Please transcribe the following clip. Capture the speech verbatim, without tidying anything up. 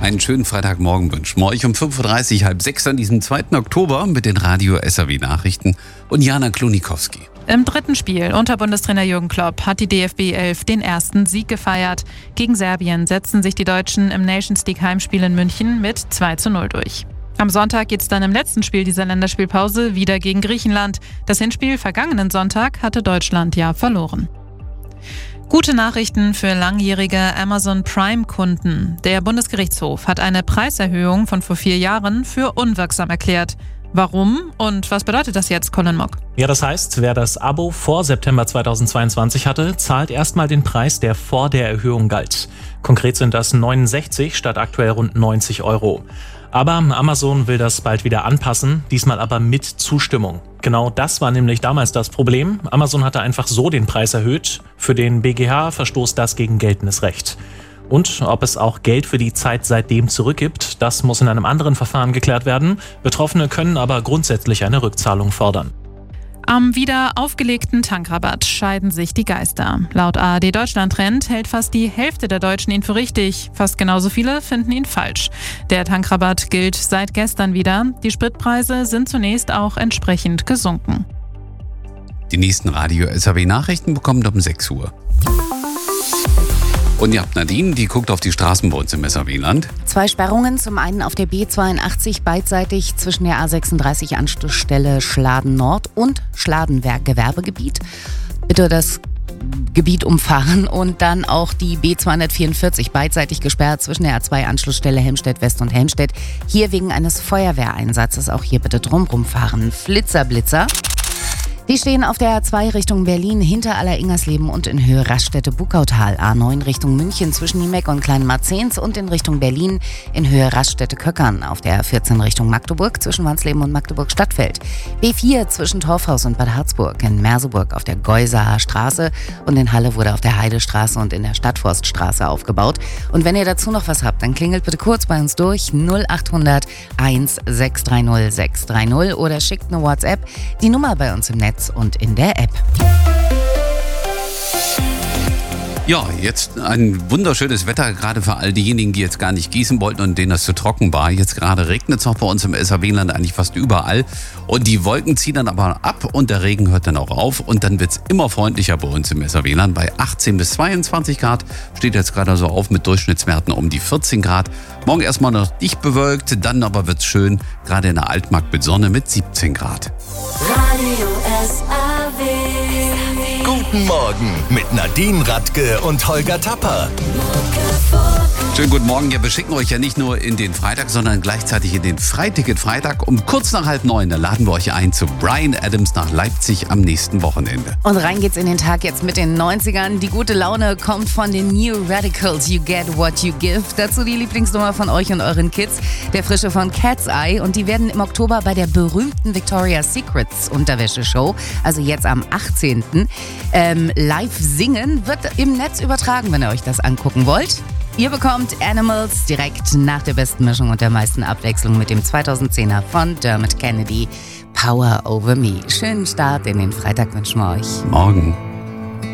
Einen schönen Freitagmorgen wünschen wir euch um fünf Uhr dreißig, halb sechs an diesem zweiten Oktober mit den Radio S R W Nachrichten und Jana Klonikowski. Im dritten Spiel unter Bundestrainer Jürgen Klopp hat die D F B elf den ersten Sieg gefeiert. Gegen Serbien setzten sich die Deutschen im Nations League Heimspiel in München mit zwei zu null durch. Am Sonntag geht's dann im letzten Spiel dieser Länderspielpause wieder gegen Griechenland. Das Hinspiel vergangenen Sonntag hatte Deutschland ja verloren. Gute Nachrichten für langjährige Amazon Prime-Kunden. Der Bundesgerichtshof hat eine Preiserhöhung von vor vier Jahren für unwirksam erklärt. Warum und was bedeutet das jetzt, Colin Mock? Ja, das heißt, wer das Abo vor September zweitausendzweiundzwanzig hatte, zahlt erstmal den Preis, der vor der Erhöhung galt. Konkret sind das neunundsechzig statt aktuell rund neunzig Euro. Aber Amazon will das bald wieder anpassen, diesmal aber mit Zustimmung. Genau das war nämlich damals das Problem. Amazon hatte einfach so den Preis erhöht. Für den B G H verstoßt das gegen geltendes Recht. Und ob es auch Geld für die Zeit seitdem zurückgibt, das muss in einem anderen Verfahren geklärt werden. Betroffene können aber grundsätzlich eine Rückzahlung fordern. Am wieder aufgelegten Tankrabatt scheiden sich die Geister. Laut A R D Deutschland-Trend hält fast die Hälfte der Deutschen ihn für richtig. Fast genauso viele finden ihn falsch. Der Tankrabatt gilt seit gestern wieder. Die Spritpreise sind zunächst auch entsprechend gesunken. Die nächsten Radio S R W Nachrichten bekommt um sechs Uhr. Und ihr habt Nadine, die guckt auf die Straßen bei uns im S R W-Land. Zwei Sperrungen, zum einen auf der B zweiundachtzig beidseitig zwischen der A sechsunddreißig Anschlussstelle Schladen Nord und Schladenwerk Gewerbegebiet. Bitte das Gebiet umfahren und dann auch die B zweihundertvierundvierzig beidseitig gesperrt zwischen der A zwei Anschlussstelle Helmstedt West und Helmstedt. Hier wegen eines Feuerwehreinsatzes, auch hier bitte drumrum fahren. Flitzer, Blitzer. Die stehen auf der A zwei Richtung Berlin hinter Aller-Ingersleben und in Höhe Raststätte-Bukautal. A neun Richtung München zwischen Niemeck und Kleinmarzens und in Richtung Berlin in Höhe Raststätte-Köckern. Auf der A vierzehn Richtung Magdeburg zwischen Wansleben und Magdeburg-Stadtfeld. B vier zwischen Torfhaus und Bad Harzburg. In Merseburg auf der Geusaer Straße und in Halle wurde auf der Heidestraße und in der Stadtforststraße aufgebaut. Und wenn ihr dazu noch was habt, dann klingelt bitte kurz bei uns durch null achthundert eins sechs drei null sechs drei null oder schickt eine WhatsApp. Die Nummer bei uns im Netz und in der App. Ja, jetzt ein wunderschönes Wetter, gerade für all diejenigen, die jetzt gar nicht gießen wollten und denen das zu trocken war. Jetzt gerade regnet es noch bei uns im S R W-Land eigentlich fast überall. Und die Wolken ziehen dann aber ab und der Regen hört dann auch auf. Und dann wird es immer freundlicher bei uns im S R W-Land. Bei achtzehn bis zweiundzwanzig Grad steht jetzt gerade so auf mit Durchschnittswerten um die vierzehn Grad. Morgen erstmal noch dicht bewölkt, dann aber wird es schön, gerade in der Altmark mit Sonne mit siebzehn Grad. Radio S R W. Guten Morgen mit Nadine Radke und Holger Tapper. Schönen guten Morgen. Ja, wir schicken euch ja nicht nur in den Freitag, sondern gleichzeitig in den Freiticket-Freitag. Um kurz nach halb neun, da laden wir euch ein zu Bryan Adams nach Leipzig am nächsten Wochenende. Und rein geht's in den Tag jetzt mit den neunzigern. Die gute Laune kommt von den New Radicals. You get what you give. Dazu die Lieblingsnummer von euch und euren Kids. Der Frische von Cat's Eye. Und die werden im Oktober bei der berühmten Victoria's Secrets Unterwäscheshow, also jetzt am achtzehnten Ähm, live singen. Wird im Netz übertragen, wenn ihr euch das angucken wollt. Ihr bekommt Animals direkt nach der besten Mischung und der meisten Abwechslung mit dem zweitausendzehner von Dermot Kennedy, Power Over Me. Schönen Start in den Freitag wünschen wir euch. Morgen.